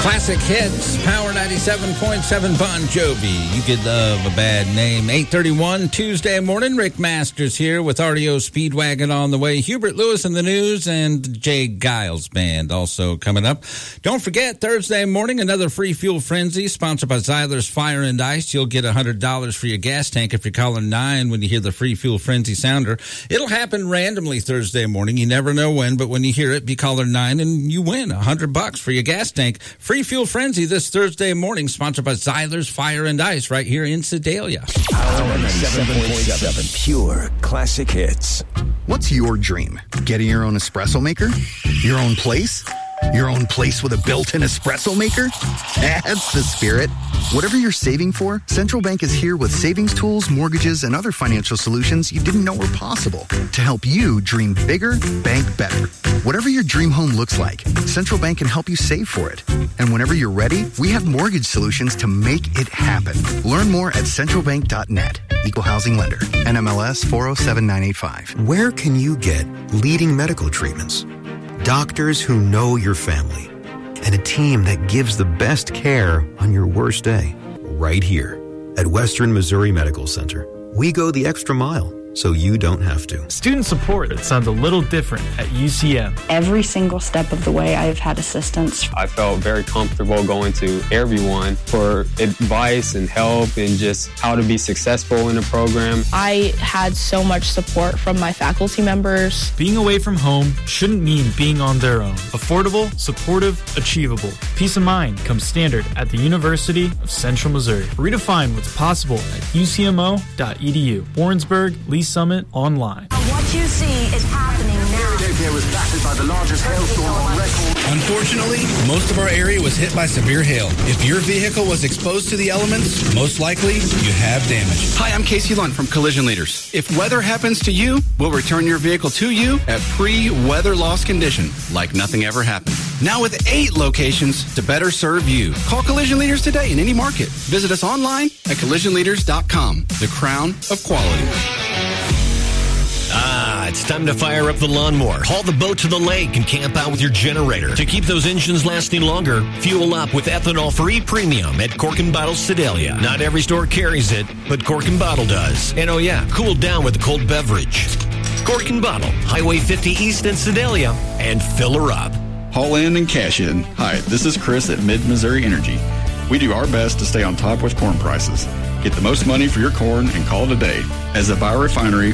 Classic hits, Power 97.7 Bon Jovi. You could love a bad name. 8:31 Tuesday morning. Rick Masters here with RDO Speedwagon on the way. Hubert Lewis in the news and Jay Giles Band also coming up. Don't forget, Thursday morning, another free fuel frenzy sponsored by Zyler's Fire and Ice. You'll get $100 for your gas tank if you're calling 9 when you hear the free fuel frenzy sounder. It'll happen randomly Thursday morning. You never know when, but when you hear it, be caller 9 and you win $100 for your gas tank. Free Fuel Frenzy this Thursday morning, sponsored by Zyler's Fire and Ice right here in Sedalia. Power 97.7 pure classic hits. What's your dream? Getting your own espresso maker? Your own place? Your own place with a built-in espresso maker? That's the spirit. Whatever you're saving for, Central Bank is here with savings tools, mortgages, and other financial solutions you didn't know were possible to help you dream bigger, bank better. Whatever your dream home looks like, Central Bank can help you save for it. And whenever you're ready, we have mortgage solutions to make it happen. Learn more at centralbank.net. Equal housing lender. NMLS 407985. Where can you get leading medical treatments? Doctors who know your family, and a team that gives the best care on your worst day. Right here at Western Missouri Medical Center. We go the extra mile so you don't have to. Student support that sounds a little different at UCM. Every single step of the way, I've had assistance. I felt very comfortable going to everyone for advice and help and just how to be successful in the program. I had so much support from my faculty members. Being away from home shouldn't mean being on their own. Affordable, supportive, achievable. Peace of mind comes standard at the University of Central Missouri. Redefine what's possible at ucmo.edu. Warrensburg, Lee Summit, online. What you see is happening now. Ethiopia was battered by the largest hailstorm on record. Unfortunately, most of our area was hit by severe hail. If your vehicle was exposed to the elements, most likely you have damage. Hi, I'm Casey Lund from Collision Leaders. If weather happens to you, we'll return your vehicle to you at pre-weather loss condition, like nothing ever happened. Now with 8 locations to better serve you. Call Collision Leaders today in any market. Visit us online at collisionleaders.com. The crown of quality. It's time to fire up the lawnmower, haul the boat to the lake, and camp out with your generator. To keep those engines lasting longer, fuel up with ethanol-free premium at Cork and Bottle Sedalia. Not every store carries it, but Cork and Bottle does. And oh yeah, cool down with a cold beverage. Cork and Bottle, Highway 50 East in Sedalia, and fill her up. Haul in and cash in. Hi, this is Chris at Mid-Missouri Energy. We do our best to stay on top with corn prices. Get the most money for your corn and call it a day. As a biorefinery,